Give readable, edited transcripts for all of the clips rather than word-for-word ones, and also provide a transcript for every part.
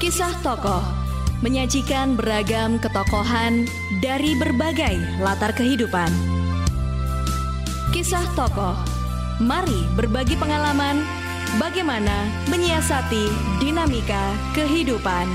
Kisah Tokoh menyajikan beragam ketokohan dari berbagai latar kehidupan. Kisah Tokoh, mari berbagi pengalaman bagaimana menyiasati dinamika kehidupan.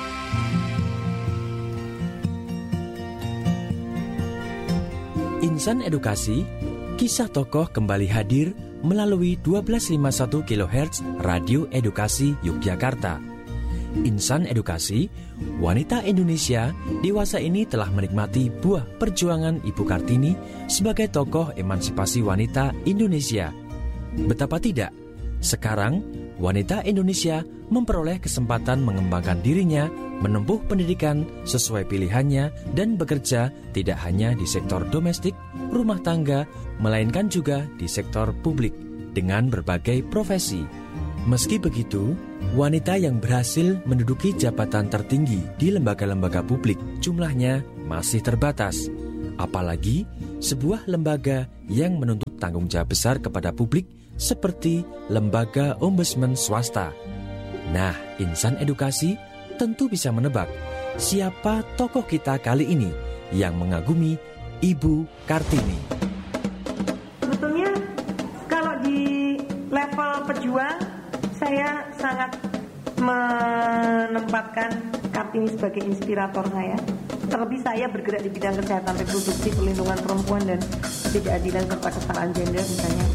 Insan Edukasi, Kisah Tokoh kembali hadir melalui 1251 kHz Radio Edukasi Yogyakarta. Insan Edukasi, wanita Indonesia dewasa ini telah menikmati buah perjuangan Ibu Kartini sebagai tokoh emansipasi wanita Indonesia. Betapa tidak, sekarang wanita Indonesia memperoleh kesempatan mengembangkan dirinya, menempuh pendidikan sesuai pilihannya, dan bekerja tidak hanya di sektor domestik, rumah tangga, melainkan juga di sektor publik dengan berbagai profesi. Meski begitu, wanita yang berhasil menduduki jabatan tertinggi di lembaga-lembaga publik jumlahnya masih terbatas. Apalagi sebuah lembaga yang menuntut tanggung jawab besar kepada publik seperti lembaga ombudsman swasta. Nah, Insan Edukasi tentu bisa menebak siapa tokoh kita kali ini yang mengagumi Ibu Kartini. Sebetulnya kalau di level pejuang, saya sangat menempatkan Kartini sebagai inspirator saya. Terlebih saya bergerak di bidang kesehatan reproduksi, perlindungan perempuan, dan ketidakadilan serta kesetaraan gender misalnya.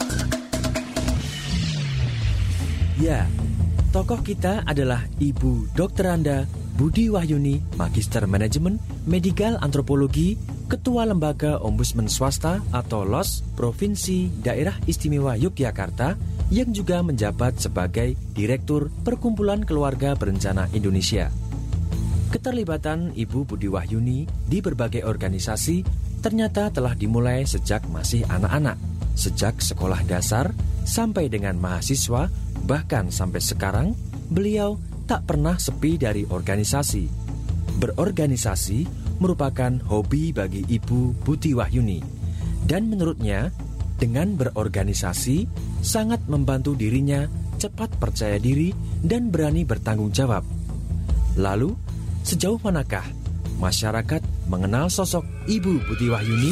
Ya, tokoh kita adalah Ibu Dr. Anda Budi Wahyuni, Magister Manajemen Medikal Antropologi, Ketua Lembaga Ombudsman Swasta atau LOS Provinsi Daerah Istimewa Yogyakarta, yang juga menjabat sebagai Direktur Perkumpulan Keluarga Berencana Indonesia. Keterlibatan Ibu Budi Wahyuni di berbagai organisasi ternyata telah dimulai sejak masih anak-anak, sejak sekolah dasar sampai dengan mahasiswa, bahkan sampai sekarang beliau tak pernah sepi dari organisasi. Berorganisasi merupakan hobi bagi Ibu Budi Wahyuni, dan menurutnya dengan berorganisasi sangat membantu dirinya cepat percaya diri dan berani bertanggung jawab. Lalu, sejauh manakah masyarakat mengenal sosok Ibu Budi Wahyuni?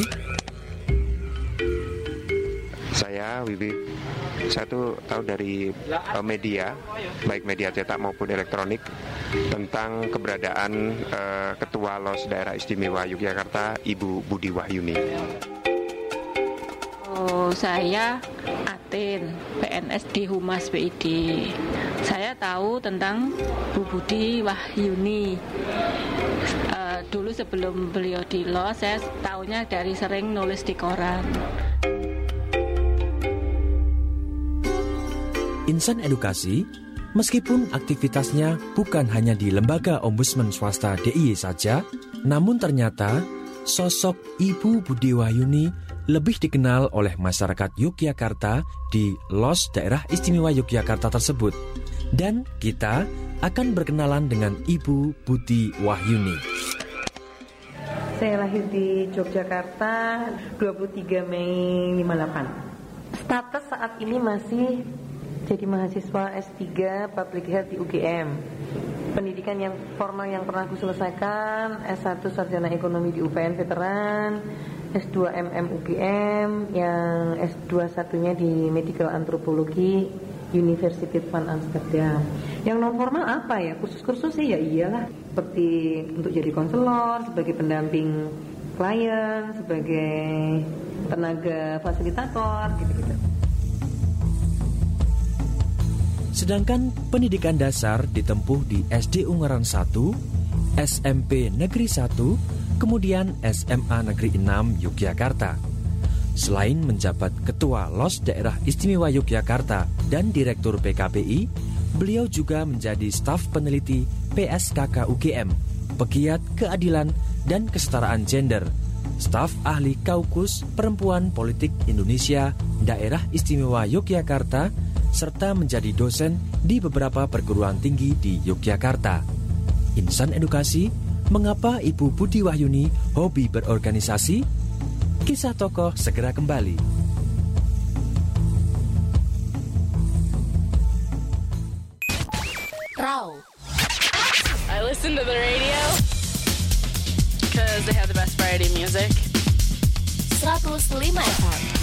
Saya Wiwi, saya tuh tahu dari media, baik media cetak maupun elektronik, tentang keberadaan Ketua LOS Daerah Istimewa Yogyakarta, Ibu Budi Wahyuni. Saya Atin, PNS di Humas BID. Saya tahu tentang Bu Budi Wahyuni. Dulu sebelum beliau di LOS, saya tahunya dari sering nulis di koran. Insan Edukasi, meskipun aktivitasnya bukan hanya di Lembaga Ombudsman Swasta DIY saja, namun ternyata sosok Ibu Budi Wahyuni lebih dikenal oleh masyarakat Yogyakarta di LOS Daerah Istimewa Yogyakarta tersebut. Dan kita akan berkenalan dengan Ibu Budi Wahyuni. Saya lahir di Yogyakarta 23 Mei 58. Status saat ini masih jadi mahasiswa S3 Public Health di UGM. Pendidikan yang formal yang pernah aku selesaikan, S1 Sarjana Ekonomi di UPN Veteran, S2 MM UGM, yang S2 satunya di Medical Antropologi University van Amsterdam. Yang non formal apa ya? Kursus-kursus sih ya iyalah, seperti untuk jadi konselor, sebagai pendamping klien, sebagai tenaga fasilitator, gitu-gitu. Sedangkan pendidikan dasar ditempuh di SD Ungaran 1, SMP Negeri 1, kemudian SMA Negeri 6 Yogyakarta. Selain menjabat Ketua LOS Daerah Istimewa Yogyakarta dan Direktur PKBI, beliau juga menjadi staf peneliti PSKK UGM, pegiat keadilan dan kesetaraan gender, staf ahli Kaukus Perempuan Politik Indonesia Daerah Istimewa Yogyakarta, serta menjadi dosen di beberapa perguruan tinggi di Yogyakarta. Insan Edukasi, mengapa Ibu Budi Wahyuni hobi berorganisasi? Kisah tokoh segera kembali. Rau. listen to the radio because they have the best variety music. 105 FM